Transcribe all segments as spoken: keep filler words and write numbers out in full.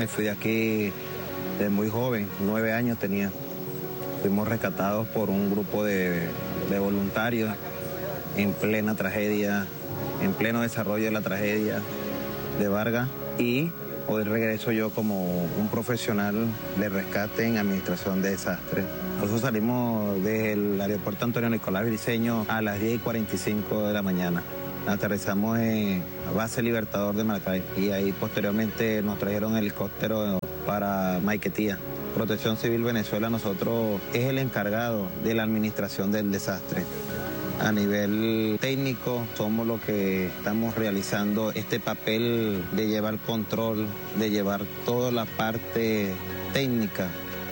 me fui de aquí de muy joven, nueve años tenía. Fuimos rescatados por un grupo de, de voluntarios en plena tragedia, en pleno desarrollo de la tragedia de Vargas, y hoy regreso yo como un profesional de rescate en administración de desastres. Nosotros salimos del aeropuerto Antonio Nicolás Briceño a las diez y cuarenta y cinco de la mañana. Aterrizamos en base Libertador de Maracay y ahí posteriormente nos trajeron helicóptero para Maiquetía. Protección Civil Venezuela, nosotros es el encargado de la administración del desastre. A nivel técnico somos los que estamos realizando este papel de llevar control, de llevar toda la parte técnica.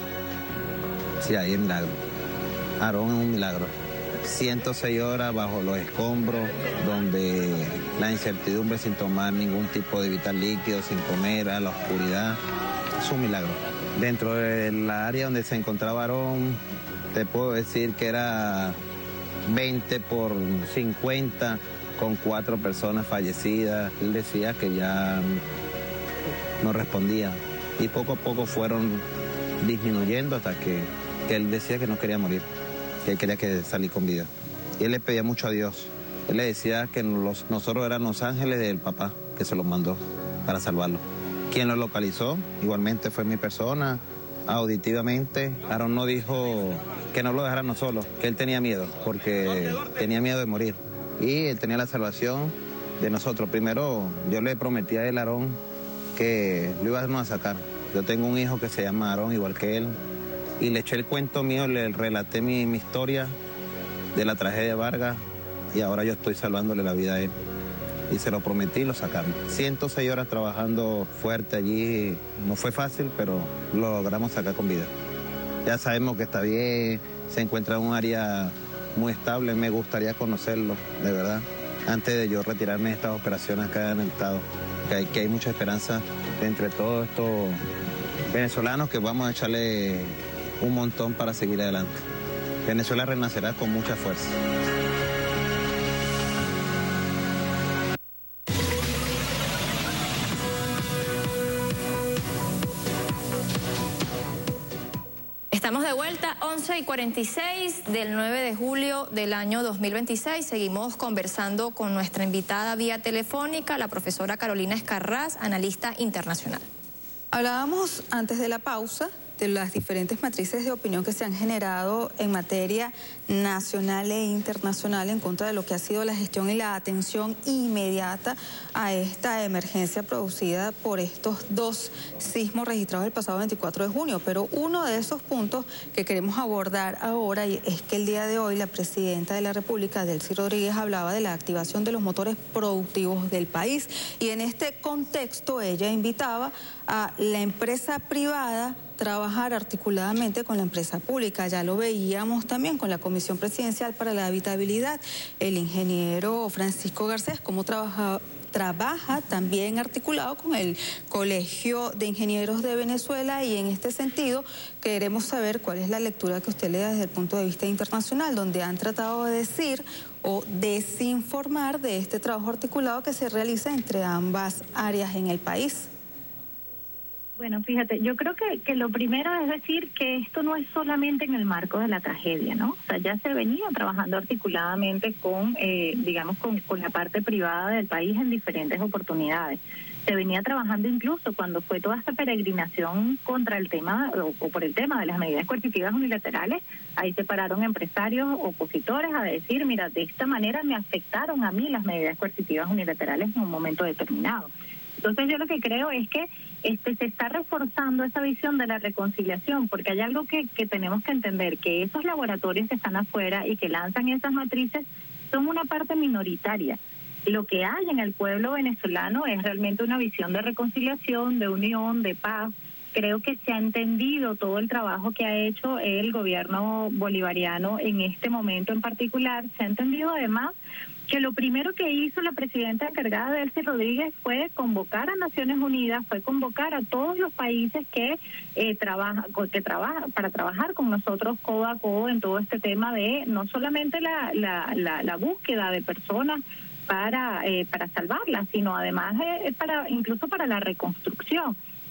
Sí, ahí es milagro. Aarón es un milagro. ciento seis horas bajo los escombros, donde la incertidumbre sin tomar ningún tipo de vital líquido, sin comer, a la oscuridad, es un milagro. Dentro de la área donde se encontraba Aarón, te puedo decir que era veinte por cincuenta, con cuatro personas fallecidas. Él decía que ya no respondía y poco a poco fueron disminuyendo hasta que, que él decía que no quería morir, que él quería que salir con vida. Y él le pedía mucho a Dios. Él le decía que los, nosotros eran los ángeles del papá, que se los mandó para salvarlo. Quien lo localizó, igualmente fue mi persona, auditivamente. Aarón no dijo que no lo dejáramos solos, que él tenía miedo, porque tenía miedo de morir. Y él tenía la salvación de nosotros. Primero, yo le prometí a él, Aarón, que lo íbamos a sacar. Yo tengo un hijo que se llama Aarón, igual que él, y le eché el cuento mío, le relaté mi, mi historia de la tragedia de Vargas, y ahora yo estoy salvándole la vida a él. Y se lo prometí y lo sacaron. ciento seis horas trabajando fuerte allí, no fue fácil, pero lo logramos sacar con vida. Ya sabemos que está bien, se encuentra en un área muy estable, me gustaría conocerlo, de verdad, antes de yo retirarme de estas operaciones acá en el estado. Que hay, que hay mucha esperanza entre todos estos venezolanos que vamos a echarle un montón para seguir adelante. Venezuela renacerá con mucha fuerza. Estamos de vuelta, once y cuarenta y seis del nueve de julio del año dos mil veintiséis. Seguimos conversando con nuestra invitada vía telefónica, la profesora Carolina Escarraz, analista internacional. Hablábamos antes de la pausa de las diferentes matrices de opinión que se han generado en materia nacional e internacional en contra de lo que ha sido la gestión y la atención inmediata a esta emergencia producida por estos dos sismos registrados el pasado veinticuatro de junio. Pero uno de esos puntos que queremos abordar ahora es que el día de hoy la presidenta de la República, Delcy Rodríguez, hablaba de la activación de los motores productivos del país, y en este contexto ella invitaba a la empresa privada trabajar articuladamente con la empresa pública. Ya lo veíamos también con la Comisión Presidencial para la Habitabilidad, el ingeniero Francisco Garcés, cómo trabaja, trabaja también articulado con el Colegio de Ingenieros de Venezuela, y en este sentido queremos saber cuál es la lectura que usted le da desde el punto de vista internacional, donde han tratado de decir o desinformar de este trabajo articulado que se realiza entre ambas áreas en el país. Bueno, fíjate, yo creo que, que lo primero es decir que esto no es solamente en el marco de la tragedia, ¿no? O sea, ya se venía trabajando articuladamente con, eh, digamos, con, con la parte privada del país en diferentes oportunidades. Se venía trabajando incluso cuando fue toda esta peregrinación contra el tema, o, o por el tema de las medidas coercitivas unilaterales. Ahí se pararon empresarios opositores a decir, mira, de esta manera me afectaron a mí las medidas coercitivas unilaterales en un momento determinado. Entonces yo lo que creo es que este se está reforzando esa visión de la reconciliación, porque hay algo que, que tenemos que entender, que esos laboratorios que están afuera y que lanzan esas matrices son una parte minoritaria. Lo que hay en el pueblo venezolano es realmente una visión de reconciliación, de unión, de paz. Creo que se ha entendido todo el trabajo que ha hecho el gobierno bolivariano en este momento en particular. Se ha entendido además que lo primero que hizo la presidenta encargada, Delcy Rodríguez, fue convocar a Naciones Unidas, fue convocar a todos los países que eh, trabajan, que trabajan para trabajar con nosotros codo a codo en todo este tema de no solamente la la, la, la búsqueda de personas para eh, para salvarlas, sino además eh, para incluso para la reconstrucción.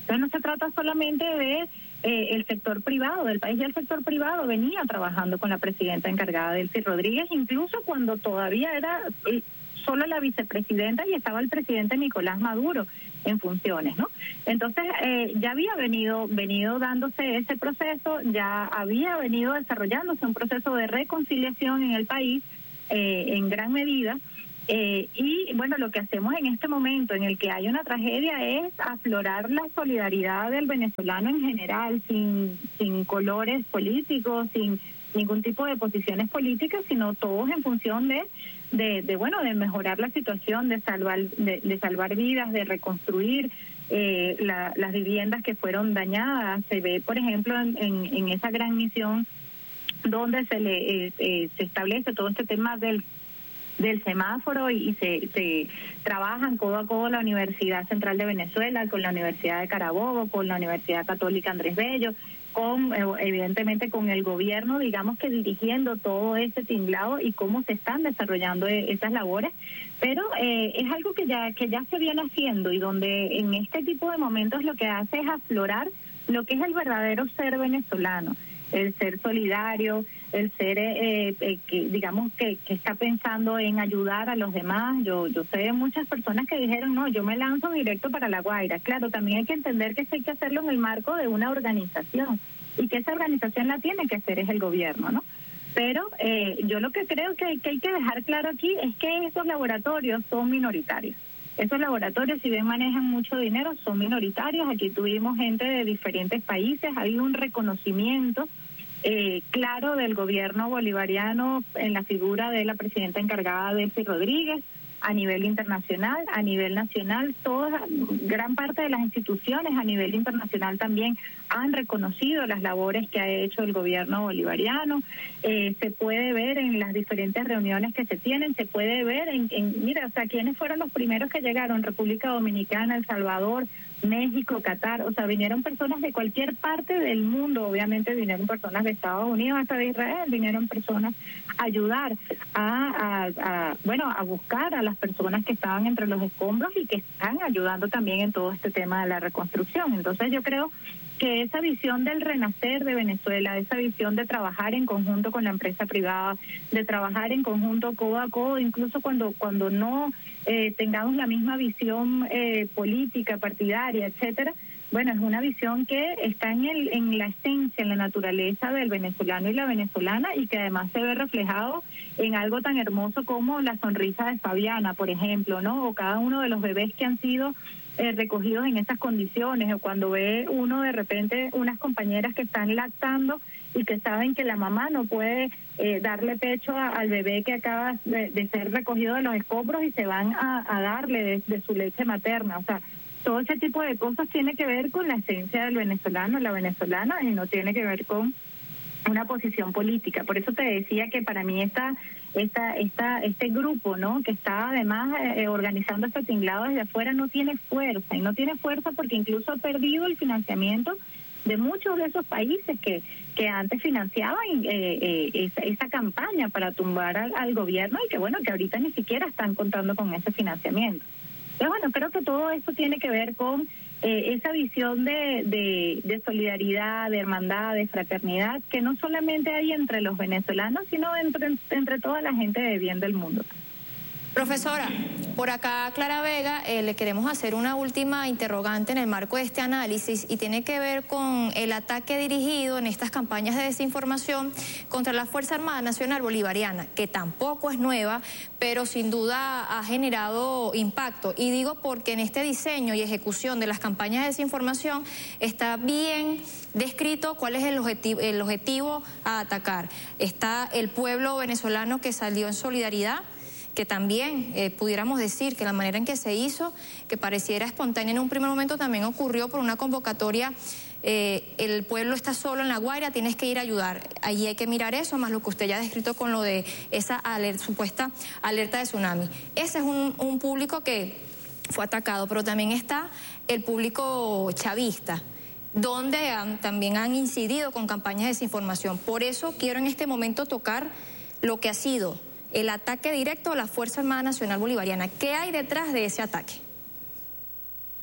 Entonces no se trata solamente de eh, el sector privado del país, y el sector privado venía trabajando con la presidenta encargada, Delcy Rodríguez, incluso cuando todavía era eh, solo la vicepresidenta y estaba el presidente Nicolás Maduro en funciones, ¿no? Entonces eh, ya había venido venido dándose ese proceso, ya había venido desarrollándose un proceso de reconciliación en el país eh, en gran medida. Eh, y bueno, lo que hacemos en este momento en el que hay una tragedia es aflorar la solidaridad del venezolano en general, sin, sin colores políticos, sin ningún tipo de posiciones políticas, sino todos en función de, de, de bueno, de mejorar la situación, de salvar, de, de salvar vidas, de reconstruir eh, la, las viviendas que fueron dañadas. Se ve, por ejemplo, en, en, en esa gran misión donde se le eh, eh, se establece todo este tema del del semáforo y, y se, se trabajan codo a codo la Universidad Central de Venezuela con la Universidad de Carabobo, con la Universidad Católica Andrés Bello, con evidentemente con el gobierno, digamos que dirigiendo todo ese tinglado y cómo se están desarrollando esas labores, pero eh, es algo que ya que ya se viene haciendo y donde en este tipo de momentos lo que hace es aflorar lo que es el verdadero ser venezolano, el ser solidario, el ser, eh, eh, que digamos, que, que está pensando en ayudar a los demás. Yo yo sé de muchas personas que dijeron, no, yo me lanzo directo para La Guaira. Claro, también hay que entender que eso hay que hacerlo en el marco de una organización y que esa organización la tiene que hacer es el gobierno, ¿no? Pero eh, yo lo que creo que, que hay que dejar claro aquí es que estos laboratorios son minoritarios. Esos laboratorios, si bien manejan mucho dinero, son minoritarios. Aquí tuvimos gente de diferentes países, hay un reconocimiento Eh, claro del gobierno bolivariano en la figura de la presidenta encargada Delcy Rodríguez, a nivel internacional, a nivel nacional, toda gran parte de las instituciones a nivel internacional también han reconocido las labores que ha hecho el gobierno bolivariano. Eh, se puede ver en las diferentes reuniones que se tienen, se puede ver en, en mira, o sea, quiénes fueron los primeros que llegaron: República Dominicana, El Salvador, México, Qatar, o sea, vinieron personas de cualquier parte del mundo, obviamente vinieron personas de Estados Unidos hasta de Israel, vinieron personas a ayudar a, a, a, bueno, a buscar a las personas que estaban entre los escombros y que están ayudando también en todo este tema de la reconstrucción. Entonces yo creo que esa visión del renacer de Venezuela, esa visión de trabajar en conjunto con la empresa privada, de trabajar en conjunto codo a codo, incluso cuando cuando no eh, tengamos la misma visión eh, política, partidaria, etcétera, bueno, es una visión que está en el en la esencia, en la naturaleza del venezolano y la venezolana, y que además se ve reflejado en algo tan hermoso como la sonrisa de Fabiana, por ejemplo, ¿no? O cada uno de los bebés que han sido Eh, recogidos en esas condiciones, o cuando ve uno de repente unas compañeras que están lactando y que saben que la mamá no puede eh, darle pecho a, al bebé que acaba de, de ser recogido de los escombros y se van a, a darle de, de su leche materna. O sea, todo ese tipo de cosas tiene que ver con la esencia del venezolano, la venezolana, y no tiene que ver con una posición política. Por eso te decía que para mí esta esta esta este grupo, ¿no?, que está además eh, organizando este tinglado desde afuera, no tiene fuerza, y no tiene fuerza porque incluso ha perdido el financiamiento de muchos de esos países que que antes financiaban eh, eh, esa, esa campaña para tumbar al, al gobierno, y que bueno, que ahorita ni siquiera están contando con ese financiamiento. Pero bueno, creo que todo esto tiene que ver con Eh, esa visión de, de, de solidaridad, de hermandad, de fraternidad, que no solamente hay entre los venezolanos, sino entre, entre toda la gente de bien del mundo. Profesora, por acá Clara Vega, eh, le queremos hacer una última interrogante en el marco de este análisis, y tiene que ver con el ataque dirigido en estas campañas de desinformación contra la Fuerza Armada Nacional Bolivariana, que tampoco es nueva, pero sin duda ha generado impacto. Y digo porque en este diseño y ejecución de las campañas de desinformación está bien descrito cuál es el objetivo, el objetivo a atacar. Está el pueblo venezolano que salió en solidaridad, que también eh, pudiéramos decir que la manera en que se hizo, que pareciera espontánea en un primer momento, también ocurrió por una convocatoria. Eh, el pueblo está solo en La Guaira, tienes que ir a ayudar. Allí hay que mirar eso, más lo que usted ya ha descrito con lo de esa alerta, supuesta alerta de tsunami. Ese es un, un público que fue atacado, pero también está el público chavista, donde han, también han incidido con campañas de desinformación. Por eso quiero en este momento tocar lo que ha sido el ataque directo a la Fuerza Armada Nacional Bolivariana. ¿Qué hay detrás de ese ataque?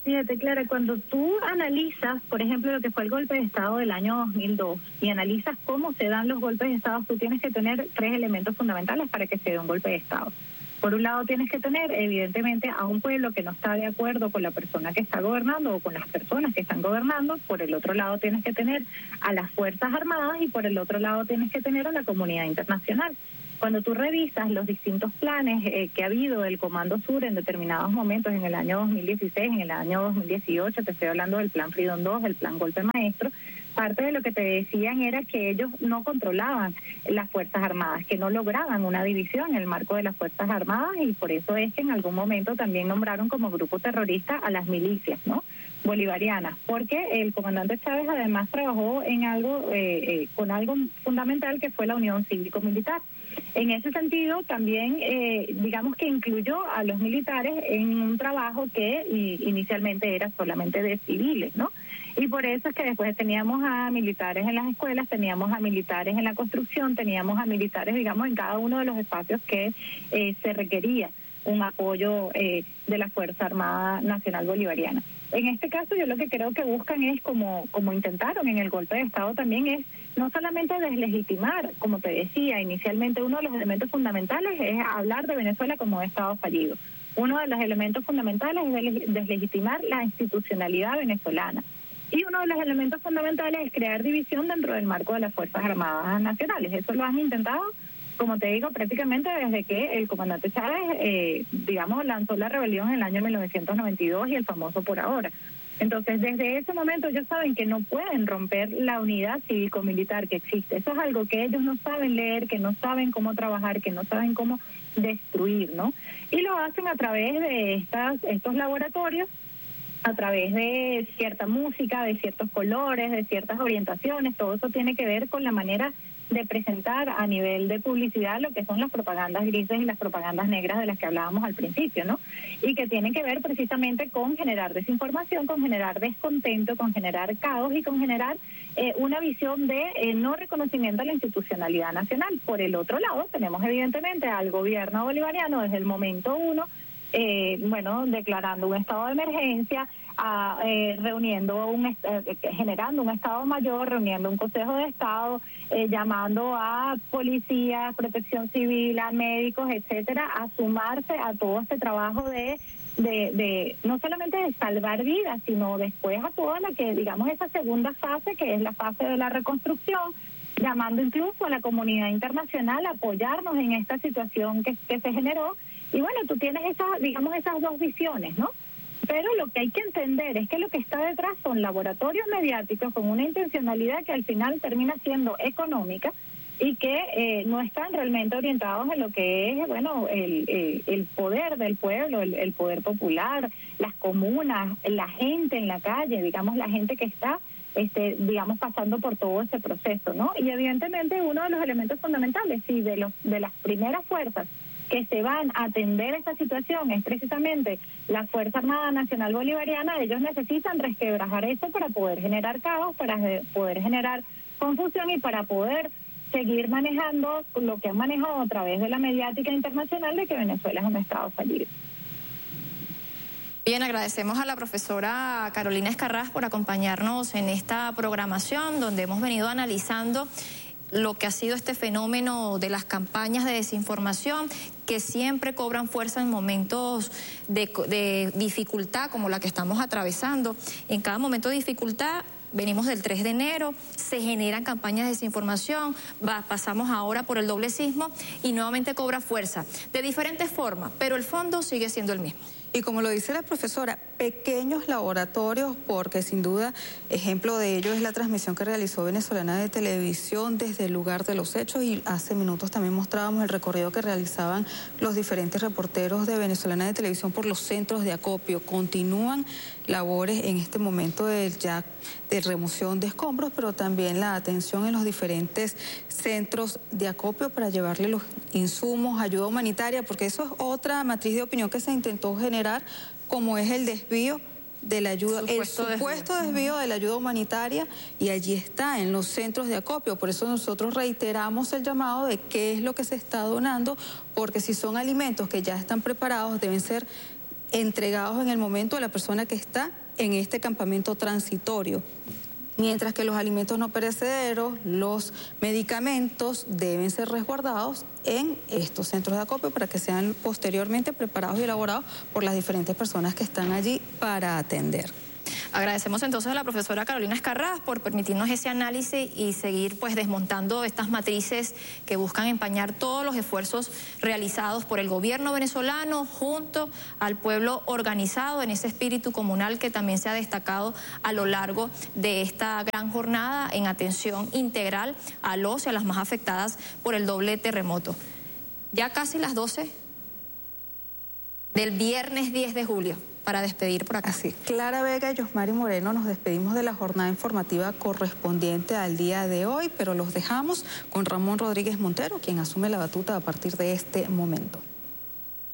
Fíjate, Clara, cuando tú analizas, por ejemplo, lo que fue el golpe de Estado del año dos mil dos y analizas cómo se dan los golpes de Estado, tú tienes que tener tres elementos fundamentales para que se dé un golpe de Estado. Por un lado tienes que tener, evidentemente, a un pueblo que no está de acuerdo con la persona que está gobernando o con las personas que están gobernando. Por el otro lado tienes que tener a las Fuerzas Armadas y por el otro lado tienes que tener a la comunidad internacional. Cuando tú revisas los distintos planes eh, que ha habido del Comando Sur en determinados momentos, en el año dos mil dieciséis, en el año dos mil dieciocho, te estoy hablando del Plan Freedom dos, del Plan Golpe Maestro, parte de lo que te decían era que ellos no controlaban las Fuerzas Armadas, que no lograban una división en el marco de las Fuerzas Armadas, y por eso es que en algún momento también nombraron como grupo terrorista a las milicias, ¿no?, bolivarianas, porque el comandante Chávez además trabajó en algo, eh, eh, con algo fundamental que fue la unión cívico-militar. En ese sentido, también, eh, digamos que incluyó a los militares en un trabajo que y, inicialmente era solamente de civiles, ¿no? Y por eso es que después teníamos a militares en las escuelas, teníamos a militares en la construcción, teníamos a militares, digamos, en cada uno de los espacios que eh, se requería un apoyo eh, de la Fuerza Armada Nacional Bolivariana. En este caso yo lo que creo que buscan es, como, como intentaron en el golpe de Estado también, es no solamente deslegitimar, como te decía, inicialmente uno de los elementos fundamentales es hablar de Venezuela como un Estado fallido. Uno de los elementos fundamentales es deslegitimar la institucionalidad venezolana. Y uno de los elementos fundamentales es crear división dentro del marco de las Fuerzas Armadas Nacionales. Eso lo han intentado, como te digo, prácticamente desde que el comandante Chávez, eh, digamos, lanzó la rebelión en el año mil novecientos noventa y dos y el famoso Por Ahora. Entonces, desde ese momento ellos saben que no pueden romper la unidad cívico-militar que existe. Eso es algo que ellos no saben leer, que no saben cómo trabajar, que no saben cómo destruir, ¿no? Y lo hacen a través de estas estos laboratorios, a través de cierta música, de ciertos colores, de ciertas orientaciones. Todo eso tiene que ver con la manera de presentar a nivel de publicidad lo que son las propagandas grises y las propagandas negras de las que hablábamos al principio, ¿no? Y que tienen que ver precisamente con generar desinformación, con generar descontento, con generar caos y con generar eh, una visión de eh, no reconocimiento a la institucionalidad nacional. Por el otro lado, tenemos evidentemente al gobierno bolivariano desde el momento uno, eh, bueno, declarando un estado de emergencia, a, eh, reuniendo un eh, generando un estado mayor, reuniendo un consejo de estado, eh, llamando a policías, protección civil, a médicos, etcétera, a sumarse a todo este trabajo de de, de no solamente de salvar vidas, sino después a toda la que, digamos, esa segunda fase, que es la fase de la reconstrucción, llamando incluso a la comunidad internacional a apoyarnos en esta situación que, que se generó. Y bueno, tú tienes esas, digamos, esas dos visiones, ¿no? Pero lo que hay que entender es que lo que está detrás son laboratorios mediáticos con una intencionalidad que al final termina siendo económica y que eh, no están realmente orientados en lo que es, bueno, el, el, el poder del pueblo, el, el poder popular, las comunas, la gente en la calle, digamos, la gente que está, este, digamos, pasando por todo ese proceso, ¿no? Y evidentemente uno de los elementos fundamentales, sí, de los de las primeras fuerzas que se van a atender esta situación es precisamente la Fuerza Armada Nacional Bolivariana. Ellos necesitan resquebrajar eso para poder generar caos, para poder generar confusión y para poder seguir manejando lo que han manejado a través de la mediática internacional de que Venezuela es un estado fallido. Bien, agradecemos a la profesora Carolina Escarraz por acompañarnos en esta programación donde hemos venido analizando lo que ha sido este fenómeno de las campañas de desinformación que siempre cobran fuerza en momentos de, de dificultad como la que estamos atravesando. En cada momento de dificultad, venimos del tres de enero, se generan campañas de desinformación, va, pasamos ahora por el doble sismo y nuevamente cobra fuerza de diferentes formas, pero el fondo sigue siendo el mismo. Y como lo dice la profesora, pequeños laboratorios, porque sin duda ejemplo de ello es la transmisión que realizó Venezolana de Televisión desde el lugar de los hechos, y hace minutos también mostrábamos el recorrido que realizaban los diferentes reporteros de Venezolana de Televisión por los centros de acopio. Continúan labores en este momento de, ya, de remoción de escombros, pero también la atención en los diferentes centros de acopio para llevarle los insumos, ayuda humanitaria, porque eso es otra matriz de opinión que se intentó generar, como es el desvío de la ayuda, supuesto el supuesto desvío. desvío de la ayuda humanitaria, y allí está, en los centros de acopio. Por eso nosotros reiteramos el llamado de qué es lo que se está donando, porque si son alimentos que ya están preparados, deben ser entregados en el momento a la persona que está en este campamento transitorio. Mientras que los alimentos no perecederos, los medicamentos deben ser resguardados en estos centros de acopio para que sean posteriormente preparados y elaborados por las diferentes personas que están allí para atender. Agradecemos entonces a la profesora Carolina Escarraz por permitirnos ese análisis y seguir pues desmontando estas matrices que buscan empañar todos los esfuerzos realizados por el gobierno venezolano junto al pueblo organizado en ese espíritu comunal que también se ha destacado a lo largo de esta gran jornada en atención integral a los y a las más afectadas por el doble terremoto. Ya casi las doce del viernes diez de julio. Para despedir por acá. Así, Clara Vega y Yosmari Moreno, nos despedimos de la jornada informativa correspondiente al día de hoy, pero los dejamos con Ramón Rodríguez Montero, quien asume la batuta a partir de este momento.